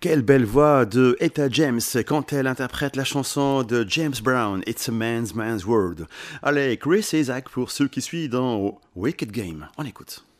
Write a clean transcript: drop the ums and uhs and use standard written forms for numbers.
Quelle belle voix de Etta James quand elle interprète la chanson de James Brown, It's a Man's World. Allez, Chris et Zach pour ceux qui suivent dans Wicked Game. On écoute.